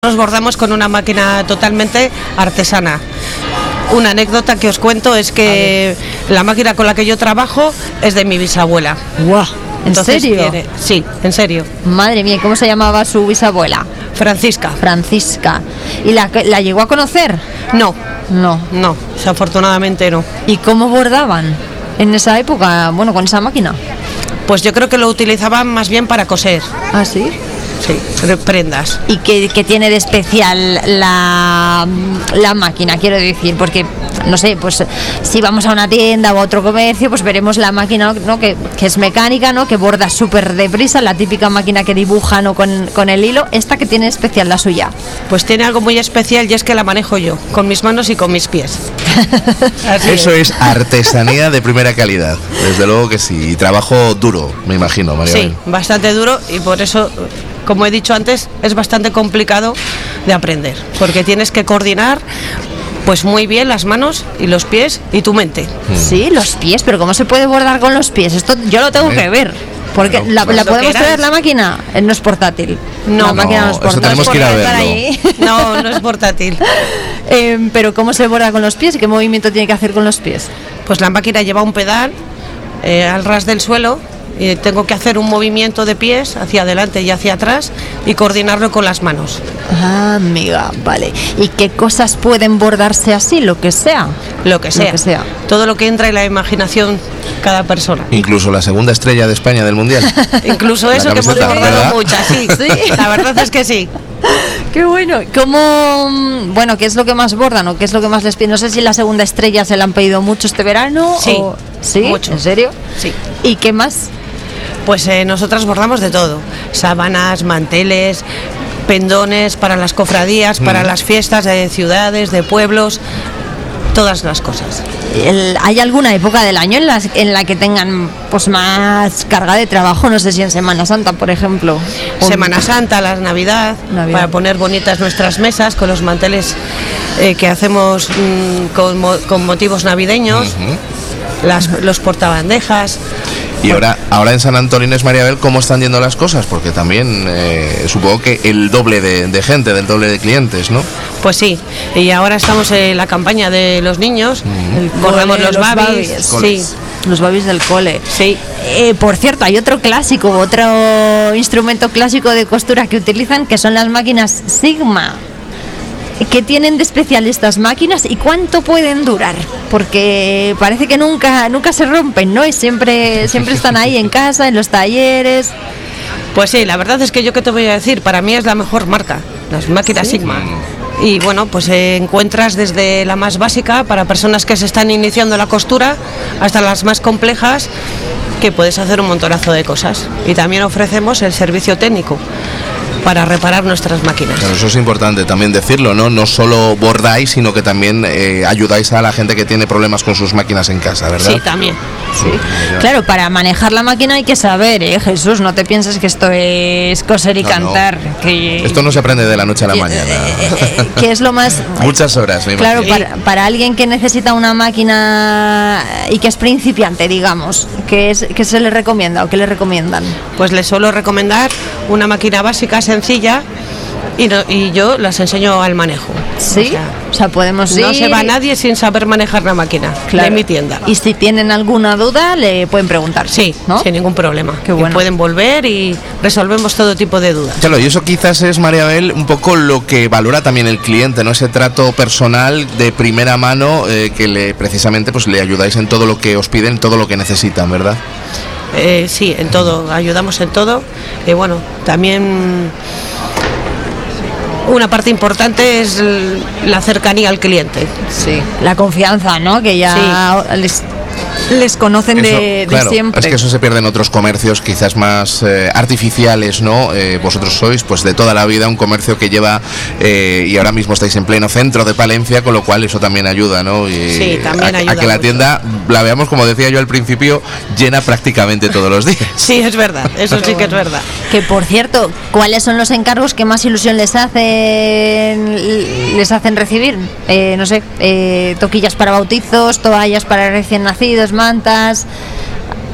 Nos bordamos con una máquina totalmente artesana. Una anécdota que os cuento es que la máquina con la que yo trabajo es de mi bisabuela. ¡Guau! ¿En serio? Sí, en serio. Madre mía, ¿cómo se llamaba su bisabuela? Francisca. Francisca. ¿Y la llegó a conocer? No, No. desafortunadamente no. ¿Y cómo bordaban en esa época? Bueno, con esa máquina. Pues yo creo que lo utilizaban más bien para coser. ¿Ah, sí? Sí, prendas. ¿Y qué tiene de especial la máquina? Quiero decir, porque, no sé, pues si vamos a una tienda o a otro comercio, pues veremos la máquina, ¿no? que es mecánica, ¿no? Que borda súper deprisa, la típica máquina que dibuja, ¿no? con el hilo. ¿Esta que tiene especial la suya? Pues tiene algo muy especial y es que la manejo yo, con mis manos y con mis pies. Eso es artesanía de primera calidad, desde luego que sí, y trabajo duro, me imagino, María. Sí, bastante duro, y por eso, como he dicho antes, es bastante complicado de aprender, porque tienes que coordinar pues muy bien las manos y los pies y tu mente. Sí, los pies, pero ¿cómo se puede bordar con los pies? Esto yo lo tengo que ver. Porque No, la pues podemos traer la máquina, no es portátil. No, la máquina no es eso portátil. tenemos que ir a Estar verlo. ahí. No es portátil. Pero ¿cómo se borda con los pies y qué movimiento tiene que hacer con los pies? Pues la máquina lleva un pedal al ras del suelo y tengo que hacer un movimiento de pies hacia adelante y hacia atrás y coordinarlo con las manos. Ah, amiga, vale. ¿Y qué cosas pueden bordarse así? Lo que sea. Lo que sea. Todo lo que entra en la imaginación cada persona. Incluso la segunda estrella de España del Mundial. Incluso La eso, que hemos camiseta, bordado ¿verdad? muchas, sí. La verdad es que sí. Qué bueno. Bueno, ¿qué es lo que más bordan o qué es lo que más les piden? No sé si la segunda estrella se la han pedido mucho este verano. Sí, ¿Sí? mucho. ¿En serio? Sí. ¿Y qué más? Pues nosotras bordamos de todo: sábanas, manteles, pendones para las cofradías, para las fiestas de ciudades, de pueblos, todas las cosas. ¿Hay alguna época del año en la que tengan pues más carga de trabajo? No sé si en Semana Santa, por ejemplo. Semana Santa, la Navidad, para poner bonitas nuestras mesas con los manteles que hacemos con motivos navideños, los portabandejas. Y ahora en San Antolínez, Mariabel, ¿cómo están yendo las cosas? Porque también supongo que el doble de gente, del doble de clientes, ¿no? Pues sí, y ahora estamos en la campaña de los niños, bordamos los babis, sí. Los babis del cole. Sí. Por cierto, hay otro instrumento clásico de costura que utilizan, que son las máquinas Sigma. ¿Qué tienen de especial estas máquinas y cuánto pueden durar? Porque parece que nunca se rompen, ¿no? Y siempre están ahí en casa, en los talleres. Pues sí, la verdad es que yo, ¿qué te voy a decir? Para mí es la mejor marca, las máquinas Sigma. Y bueno, pues encuentras desde la más básica para personas que se están iniciando la costura hasta las más complejas, que puedes hacer un montonazo de cosas. Y también ofrecemos el servicio técnico para reparar nuestras máquinas. Pero eso es importante también decirlo, ¿no? No solo bordáis, sino que también ayudáis a la gente que tiene problemas con sus máquinas en casa, ¿verdad? Sí, también. Sí. Claro, para manejar la máquina hay que saber, Jesús, no te pienses que esto es coser y cantar. Que esto no se aprende de la noche a la mañana. Que es lo más... Muchas horas, me Claro, imagino. para alguien que necesita una máquina y que es principiante, digamos, ¿qué se le recomienda o qué le recomiendan? Pues les suelo recomendar una máquina básica, sencilla, y yo las enseño al manejo. Sí, o sea, podemos ir... No se va nadie sin saber manejar la máquina de mi tienda. Y si tienen alguna duda, le pueden preguntar. Sí, ¿no? sin ningún problema. Qué bueno. Y pueden volver y resolvemos todo tipo de dudas. Claro, y eso quizás es, Mariabel, un poco lo que valora también el cliente, ¿no? Ese trato personal de primera mano que precisamente pues le ayudáis en todo lo que os piden, todo lo que necesitan, ¿verdad? Sí, en todo, ayudamos en todo. Y bueno, también una parte importante es la cercanía al cliente. Sí, la confianza, ¿no? Que ya les conocen Eso, de claro, siempre. Es que eso se pierde en otros comercios quizás más artificiales, ¿no? Vosotros sois pues de toda la vida un comercio que lleva y ahora mismo estáis en pleno centro de Palencia, con lo cual eso también ayuda, ¿no? Y sí, también ayuda a que la tienda la veamos, como decía yo al principio, llena prácticamente todos los días. Sí, es verdad, eso sí que es verdad. Que por cierto, ¿cuáles son los encargos que más ilusión les hacen recibir? No sé, toquillas para bautizos, toallas para recién nacidos, mantas.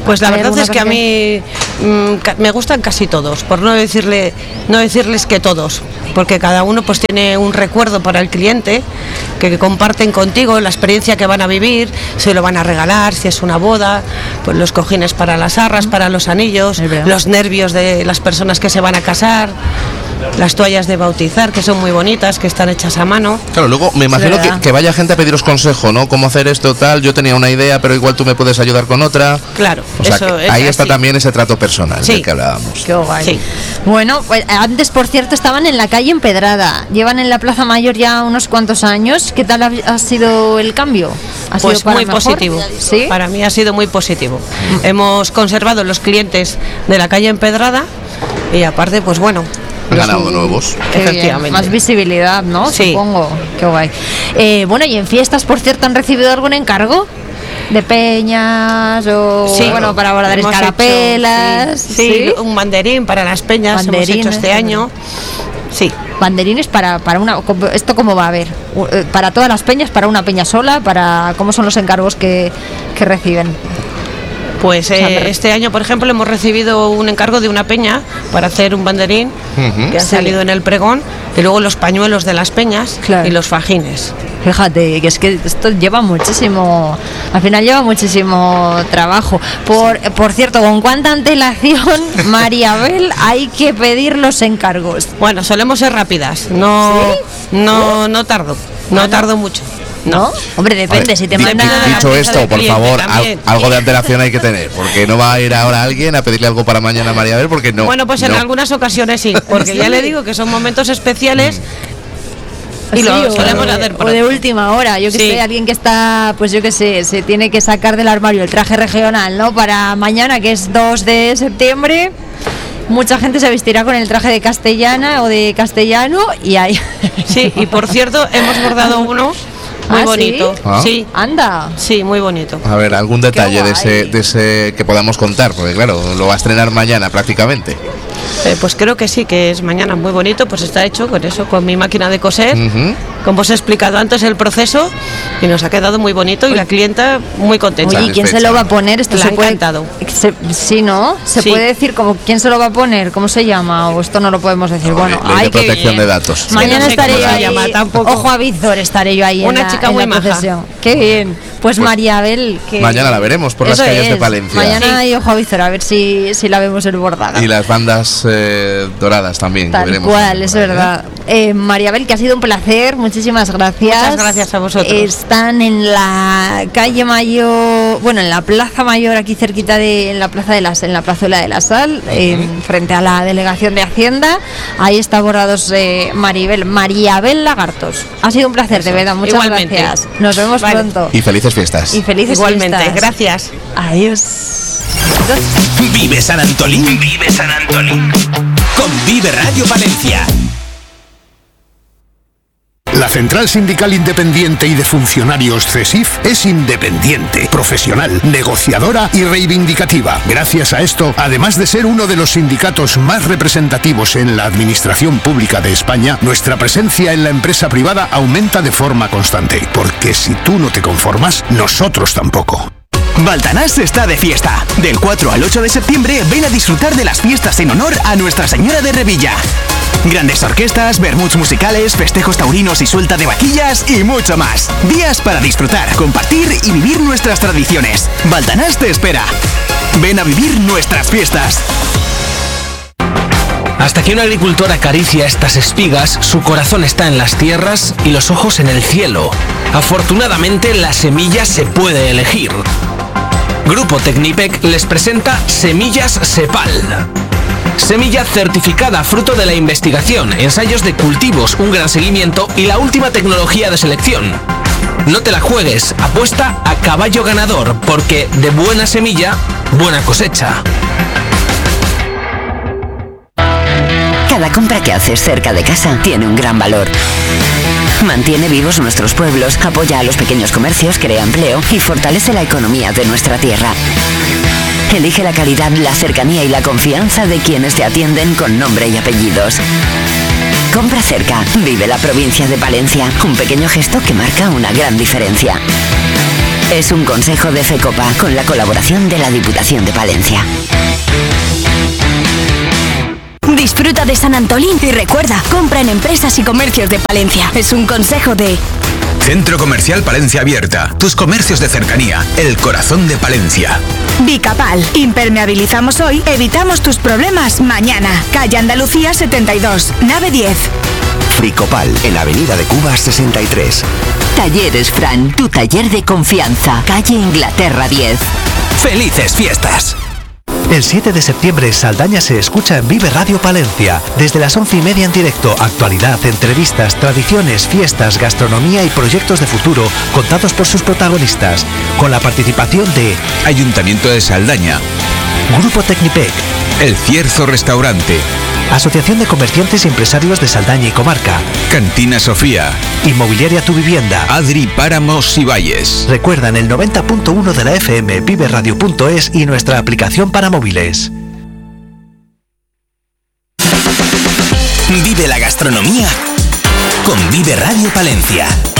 Pues la ¿Hay verdad alguna es que a cosa mí me gustan casi todos, por no decirles que todos, porque cada uno pues tiene un recuerdo para el cliente que comparten contigo, la experiencia que van a vivir, si lo van a regalar, si es una boda, pues los cojines para las arras, para los anillos, los nervios de las personas que se van a casar, las toallas de bautizar, que son muy bonitas, que están hechas a mano. Claro, luego me imagino que vaya gente a pediros consejo, ¿no? Cómo hacer esto, tal. Yo tenía una idea, pero igual tú me puedes ayudar con otra. Claro, o sea, eso ahí está así. también ese trato personal del que hablábamos. Qué guay. Sí. Bueno, pues antes, por cierto, estaban en la calle Empedrada. Llevan en la Plaza Mayor ya unos cuantos años. ¿Qué tal ha sido el cambio? ¿Ha Pues sido para muy mejor? positivo. ¿Sí? Para mí ha sido muy positivo. Hemos conservado los clientes de la calle Empedrada y aparte, pues bueno. Han ganado nuevos. Qué bien. Efectivamente. Más visibilidad, ¿no? Sí. Supongo. Qué guay. Bueno, y en fiestas, por cierto, ¿han recibido algún encargo? ¿De peñas o Sí, bueno, para bordar hemos escarapelas? hecho, sí, un banderín para las peñas Banderines, hemos hecho este año. Sí. Banderines para una... ¿Esto cómo va a haber? ¿Para todas las peñas? ¿Para una peña sola? ¿Cómo son los encargos que reciben? Pues este año, por ejemplo, hemos recibido un encargo de una peña para hacer un banderín que ha salido en el pregón, y luego los pañuelos de las peñas y los fajines. Fíjate, que es que esto lleva muchísimo, al final lleva muchísimo trabajo. Por cierto, ¿con cuánta antelación, Mariabel, hay que pedir los encargos? Bueno, solemos ser rápidas, no tardo mucho. ¿No? Hombre, depende, si te mandan... Dicho esto, por favor, también. algo de antelación hay que tener, porque no va a ir ahora alguien a pedirle algo para mañana a Mariabel, porque no. Bueno, pues en algunas ocasiones sí, porque ya le digo que son momentos especiales y lo solemos hacer por o de última hora, yo que sé, alguien que está, pues yo que sé, se tiene que sacar del armario el traje regional, ¿no? Para mañana, que es 2 de septiembre, mucha gente se vestirá con el traje de castellana o de castellano y ahí... Sí, y por cierto, hemos bordado uno muy bonito. ¿sí? Sí. Anda. Sí, muy bonito. A ver, algún detalle de ese que podamos contar, porque claro, lo va a estrenar mañana prácticamente. Pues creo que sí, que es mañana muy bonito, pues está hecho con eso, con mi máquina de coser, como os he explicado antes el proceso, y nos ha quedado muy bonito y la clienta muy contenta. Oye, ¿y quién se lo va a poner? Esto Le se ha puede... encantado. Sí, ¿no? Se puede decir como quién se lo va a poner, cómo se llama, o esto no lo podemos decir. Bueno, Ley de hay que... protección de datos. Mañana no sé estaré cómo yo se ahí, llama, tampoco. ojo a visor, estaré yo ahí Una en la, chica en muy la maja. procesión. Qué bien. Pues Mariabel, que Mañana la veremos por las Eso calles de es. Palencia. Mañana hay ojo a visor, a ver si la vemos el bordado. Y las bandas doradas también. Tal que veremos cual, también es por ahí, verdad. Mariabel, que ha sido un placer, muchísimas gracias. Muchas gracias a vosotros. Están en la calle Mayor, bueno, en la Plaza Mayor, aquí cerquita en la plazuela de la Sal, frente a la delegación de Hacienda. Ahí está bordados Mariabel Lagartos. Ha sido un placer, de verdad, muchas Igualmente. gracias. Nos vemos pronto. Y felices fiestas. Y felices Igualmente, fiestas. gracias. Adiós. Vive San Antolín, vive San Antolín. Con Vive Radio Valencia. La Central Sindical Independiente y de Funcionarios CESIF es independiente, profesional, negociadora y reivindicativa. Gracias a esto, además de ser uno de los sindicatos más representativos en la administración pública de España, nuestra presencia en la empresa privada aumenta de forma constante. Porque si tú no te conformas, nosotros tampoco. Baltanás está de fiesta. Del 4 al 8 de septiembre ven a disfrutar de las fiestas en honor a Nuestra Señora de Revilla. Grandes orquestas, vermuts musicales, festejos taurinos y suelta de vaquillas y mucho más. Días para disfrutar, compartir y vivir nuestras tradiciones. Baltanás te espera. Ven a vivir nuestras fiestas. Hasta que un agricultor acaricia estas espigas, su corazón está en las tierras y los ojos en el cielo. Afortunadamente, la semilla se puede elegir. Grupo Tecnipec les presenta Semillas Sepal. Semilla certificada fruto de la investigación, ensayos de cultivos, un gran seguimiento y la última tecnología de selección. No te la juegues, apuesta a caballo ganador, porque de buena semilla, buena cosecha. Cada compra que haces cerca de casa tiene un gran valor. Mantiene vivos nuestros pueblos, apoya a los pequeños comercios, crea empleo y fortalece la economía de nuestra tierra. Elige la calidad, la cercanía y la confianza de quienes te atienden con nombre y apellidos. Compra cerca, vive la provincia de Palencia. Un pequeño gesto que marca una gran diferencia. Es un consejo de FECOPA con la colaboración de la Diputación de Palencia. Disfruta de San Antolín y recuerda, compra en empresas y comercios de Palencia. Es un consejo de... Centro Comercial Palencia Abierta. Tus comercios de cercanía. El corazón de Palencia. Bicapal. Impermeabilizamos hoy, evitamos tus problemas mañana. Calle Andalucía 72, nave 10. Fricopal, en Avenida de Cuba 63. Talleres Fran, tu taller de confianza. Calle Inglaterra 10. ¡Felices fiestas! El 7 de septiembre Saldaña se escucha en Vive Radio Palencia. Desde las 11:30 en directo, actualidad, entrevistas, tradiciones, fiestas, gastronomía y proyectos de futuro contados por sus protagonistas. Con la participación de Ayuntamiento de Saldaña, Grupo Tecnipec, El Cierzo Restaurante, Asociación de Comerciantes y Empresarios de Saldaña y Comarca, Cantina Sofía, Inmobiliaria Tu Vivienda, Adri Páramos y Valles. Recuerda en el 90.1 de la FM, viveradio.es y nuestra aplicación para móviles. Vive la gastronomía con Vive Radio Palencia.